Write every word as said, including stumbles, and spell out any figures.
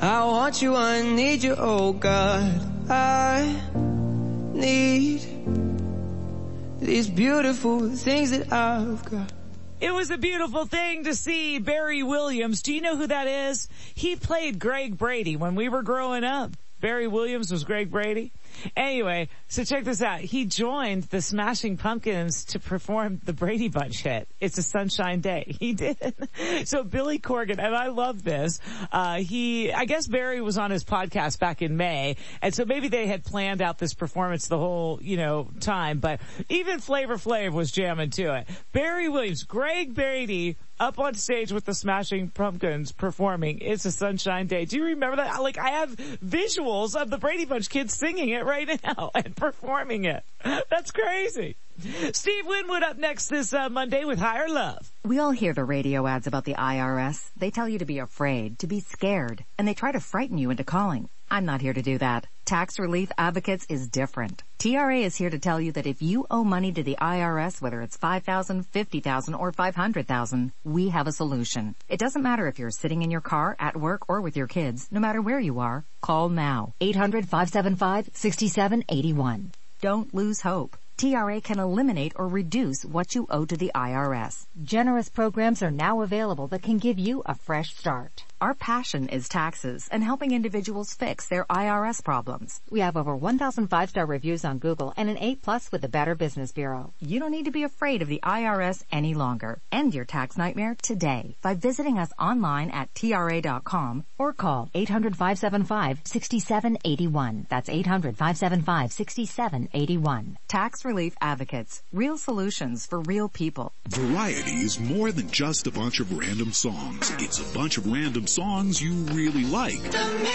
I want you, I need you, oh God. I need these beautiful things that I've got. It was a beautiful thing to see Barry Williams. Do you know who that is? He played Greg Brady when we were growing up. Barry Williams was Greg Brady. Anyway, so check this out. He joined the Smashing Pumpkins to perform the Brady Bunch hit, It's a Sunshine Day. He did. So Billy Corgan, and I love this, uh, he, I guess Barry was on his podcast back in May, and so maybe they had planned out this performance the whole, you know, time, but even Flavor Flav was jamming to it. Barry Williams, Greg Brady, up on stage with the Smashing Pumpkins performing It's a Sunshine Day. Do you remember that? Like, I have visuals of the Brady Bunch kids singing it right now and performing it. That's crazy. Steve Winwood up next this uh, Monday with Higher Love. We all hear the radio ads about the I R S. They tell you to be afraid, to be scared, and they try to frighten you into calling. I'm not here to do that. Tax Relief Advocates is different. T R A is here to tell you that if you owe money to the I R S, whether it's five thousand dollars, fifty thousand dollars, or five hundred thousand dollars, we have a solution. It doesn't matter if you're sitting in your car, at work, or with your kids. No matter where you are, call now. eight hundred, five seven five, six seven eight one. Don't lose hope. T R A can eliminate or reduce what you owe to the I R S. Generous programs are now available that can give you a fresh start. Our passion is taxes and helping individuals fix their I R S problems. We have over one thousand five-star reviews on Google and an eight plus with the Better Business Bureau. You don't need to be afraid of the I R S any longer. End your tax nightmare today by visiting us online at T R A dot com or call eight hundred, five seven five, six seven eight one. That's eight hundred, five seven five, six seven eight one. Tax Relief Advocates. Real solutions for real people. Variety is more than just a bunch of random songs. It's a bunch of random songs you really like.